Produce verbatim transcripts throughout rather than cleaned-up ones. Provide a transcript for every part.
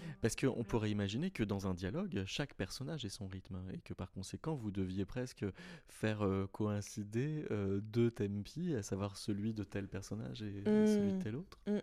Parce qu'on pourrait imaginer que dans un dialogue, chaque personnage ait son rythme et que par conséquent, vous deviez presque faire euh, coïncider euh, deux tempi, à savoir celui de tel personnage et celui de Mm, tel autre. mm.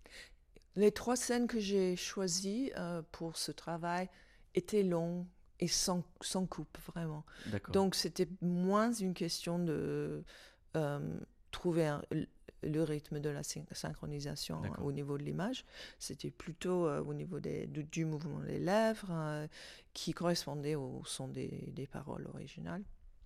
Les trois scènes que j'ai choisies euh, pour ce travail étaient longues et sans, sans coupe, vraiment. D'accord, Donc c'était moins une question de euh, trouver un- le rythme de la syn- synchronisation d'accord. au niveau de l'image. C'était plutôt euh, au niveau des, du, du mouvement des lèvres euh, qui correspondait au son des, des paroles originales.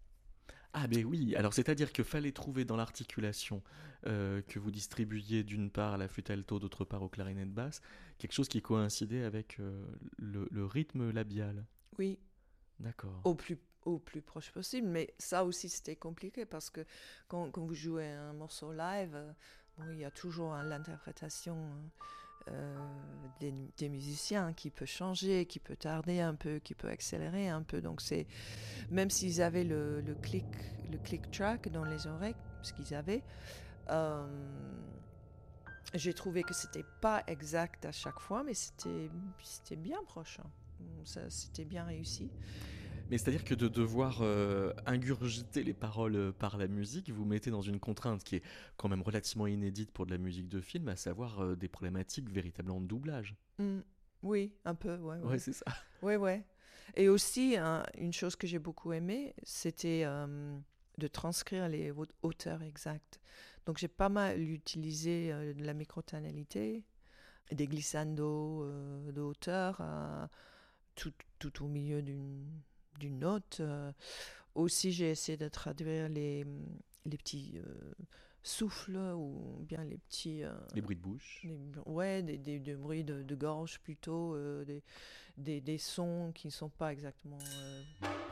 Ah ben oui, alors c'est-à-dire que fallait trouver dans l'articulation euh, que vous distribuiez d'une part à la flûte alto, d'autre part au clarinet de basse, quelque chose qui coïncidait avec euh, le, le rythme labial. Oui, D'accord. au plus au plus proche possible, mais ça aussi c'était compliqué parce que quand, quand vous jouez un morceau live, euh, bon, il y a toujours hein, l'interprétation euh, des, des musiciens qui peut changer, qui peut tarder un peu, qui peut accélérer un peu. Donc c'est même s'ils avaient le, le click le click track dans les oreilles, ce qu'ils avaient, euh, j'ai trouvé que c'était pas exact à chaque fois, mais c'était c'était bien proche. Hein. Ça, c'était bien réussi. Mais c'est-à-dire que de devoir euh, ingurgiter les paroles euh, par la musique, vous mettez dans une contrainte qui est quand même relativement inédite pour de la musique de film, à savoir euh, des problématiques véritablement de doublage. Mm. Oui, un peu, ouais, Ouais, ouais. c'est ça. Ouais, ouais. Et aussi, hein, une chose que j'ai beaucoup aimé, c'était euh, de transcrire les haute- hauteurs exactes. Donc, j'ai pas mal utilisé euh, de la microtonalité, des glissandos euh, de hauteur, euh, tout, tout au milieu d'une d'une note. euh. Aussi, j'ai essayé de traduire les, les petits euh, souffles ou bien les petits... euh, Les bruits de bouche. des- ouais, des, des, des bruits de, de gorge plutôt, euh, des, des, des sons qui ne sont pas exactement... euh,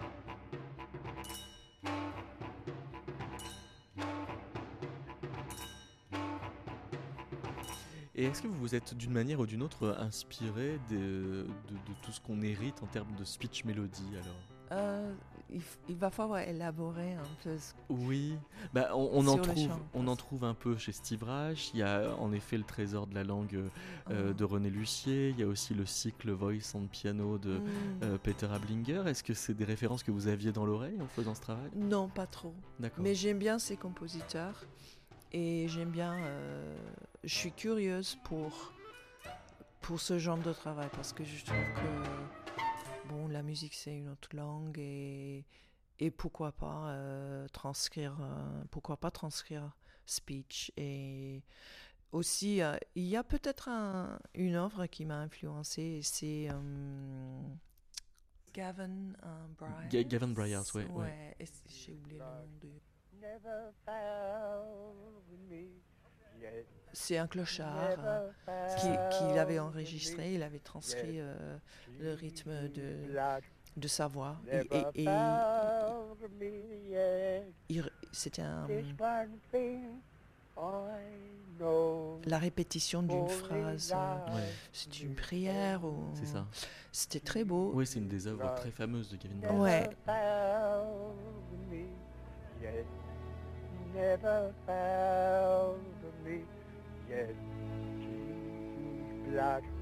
Et est-ce que vous vous êtes d'une manière ou d'une autre inspiré de, de, de tout ce qu'on hérite en termes de speech mélodie alors? euh, il, f- il va falloir élaborer un peu ce- Oui, bah on, on en sur le trouve, champ. on en Parce, trouve un peu chez Steve Reich. Il y a en effet le trésor de la langue euh, euh, de oh, René Lucier. Il y a aussi le cycle Voice and Piano de hmm, euh, Peter Ablinger. Est-ce que c'est des références que vous aviez dans l'oreille en faisant ce travail? non, pas trop. D'accord. Mais j'aime bien ces compositeurs et j'aime bien... euh, je suis curieuse pour, pour ce genre de travail parce que je trouve que bon, la musique c'est une autre langue et, et pourquoi pas euh, transcrire, euh, pourquoi pas transcrire speech et aussi euh, il y a peut-être un, une œuvre qui m'a influencée, c'est euh, Gavin euh, Ga- Gavin Bryars, Bryars, ouais, ouais. ouais, et c'est- j'ai oublié le nom de. Never found me yet. C'est un clochard euh, Never qui, qui avait found me enregistré, il avait yet. transcrit euh, le rythme de, Blood de sa voix et, never et, et found me yet. il- c'était un, This one thing I know. la répétition d'une Only phrase. euh, Ouais, life c'est une is prière ou c'est ça. c'était très beau. Oui, c'est une des œuvres très fameuses de Gavin Bryars. Ouais. never found me yet. Never found me yet. Jesus' blood